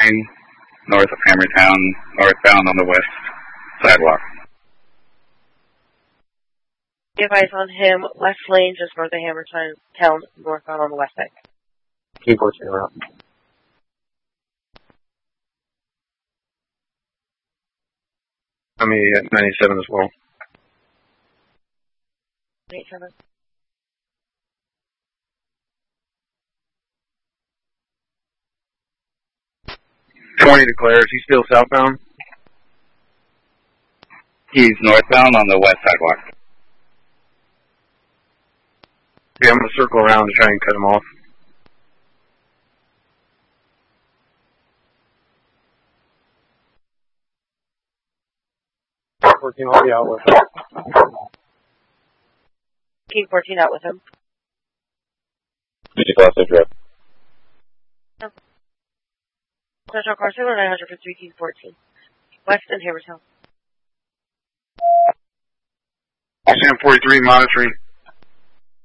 north of Hammertown, northbound on the west sidewalk. Give eyes on him, west lane, just north of Hammertown, northbound on the west side. Keep pushing around. I'm at 97 as well. 87. Declares he's still southbound. He's northbound on the west sidewalk. Okay, I'm going to circle around to try and cut him off. Working all the out with him. King 14 out with him. Did you cross the drip? No. Central Car Sailor 900 for 3 King 14. West and Hammertown. Sam 43 monitoring.